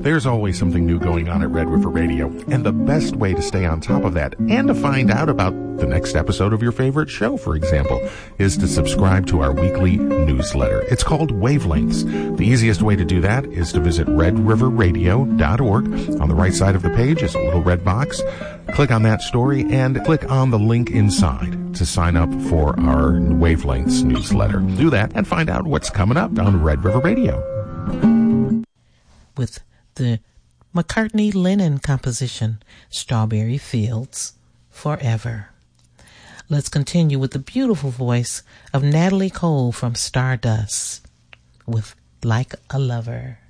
There's always something new going on at Red River Radio, and the best way to stay on top of that and to find out about the next episode of your favorite show, for example, is to subscribe to our weekly newsletter. It's called Wavelengths. The easiest way to do that is to visit redriverradio.org. On the right side of the page is a little red box. Click on that story and click on the link inside to sign up for our Wavelengths newsletter. Do that and find out what's coming up on Red River Radio. With the McCartney-Lennon composition, Strawberry Fields Forever. Let's continue with the beautiful voice of Natalie Cole from Stardust with Like a Lover.